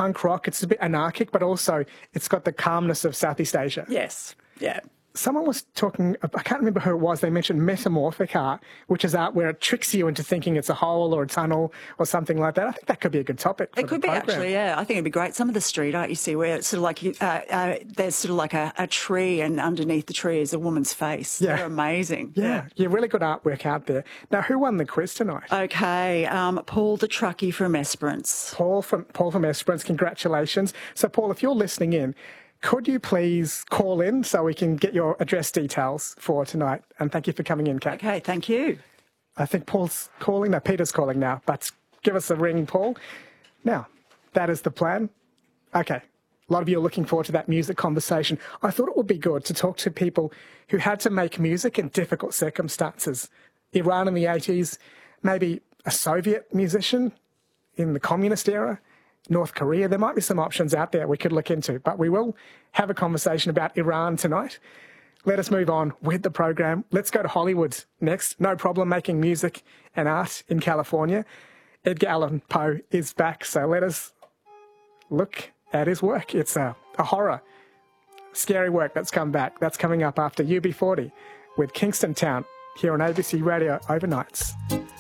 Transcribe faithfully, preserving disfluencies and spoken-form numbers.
punk rock. It's a bit anarchic, but also it's got the calmness of Southeast Asia. Yes, yeah. Someone was talking, I can't remember who it was, they mentioned metamorphic art, which is art where it tricks you into thinking it's a hole or a tunnel or something like that. I think that could be a good topic for It could the be program. actually, yeah. I think it'd be great. Some of the street art you see where it's sort of like, uh, uh, there's sort of like a, a tree and underneath the tree is a woman's face. Yeah. They're amazing. Yeah, yeah, really good artwork out there. Now, who won the quiz tonight? Okay, um, Paul the Truckie from Esperance. Paul from, Paul from Esperance, congratulations. So, Paul, if you're listening in, could you please call in so we can get your address details for tonight? And thank you for coming in, Kat. Okay, thank you. I think Paul's calling. No, Peter's calling now. But give us a ring, Paul. Now, that is the plan. Okay. A lot of you are looking forward to that music conversation. I thought it would be good to talk to people who had to make music in difficult circumstances. Iran in the eighties, maybe a Soviet musician in the communist era, North Korea. There might be some options out there we could look into, but we will have a conversation about Iran tonight. Let us move on with the program. Let's go to Hollywood next. No problem making music and art in California. Edgar Allan Poe is back, so let us look at his work. It's a, a horror, scary work that's come back. That's coming up after U B forty with Kingston Town here on A B C Radio Overnights.